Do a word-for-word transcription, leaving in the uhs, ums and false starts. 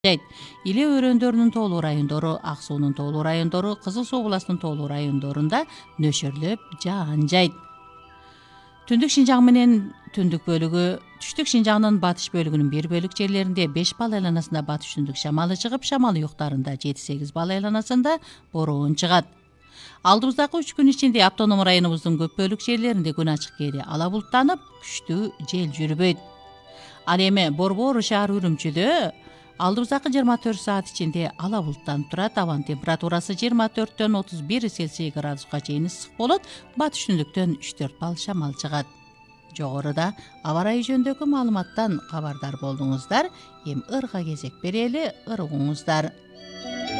Иле өрөөндөрүнүн тоолуу райондору, Ак суунун тоолуу райондору, Кызыл Суу областынын тоолуу райондорунда нөшөрлөп жаан жайт. Түндүк Шинжаң менен түндүк бөлүгү, түштүк Шинжаңдын батыш бөлүгүнүн бир бөлүк жерлеринде беш балл айланасында батыш түндүк шамалы чыгып, шамал юктарында жети сегиз балл айланасында бороон чыгат. Алдыбыздагы үч күн ичинде автоном районубуздун көп бөлүк жерлеринде күн ачык кээде ала булттанып, күчтүү жел жүрбөйт. Ал эми Борбор шаар Үрүмчүдө алдыбыздагы жыйырма төрт саат ичинде ала булттанып турат. Абанын температурасы жыйырма төрттөн отуз бир Цельсий градуска чейин ысык болот. Батыш түндүктөн үч төрт балл шамал чыгат. Жогоруда аба ырайы жөнүндөгү маалыматтан кабардар болдуңуздар. Эми ырга кезек берели, ыргыңыздар.